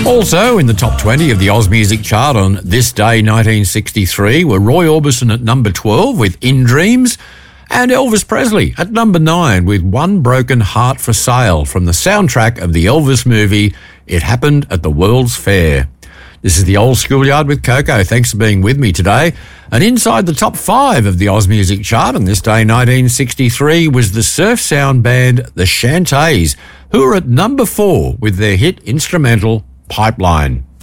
Also in the top 20 of the Oz Music Chart on this day 1963 were Roy Orbison at number 12 with In Dreams and Elvis Presley at number 9 with One Broken Heart for Sale from the soundtrack of the Elvis movie It Happened at the World's Fair. This is the Old Schoolyard with Coco. Thanks for being with me today. And inside the top 5 of the Oz Music Chart on this day 1963 was the surf sound band The Shantays, who are at number 4 with their hit instrumental Pipeline.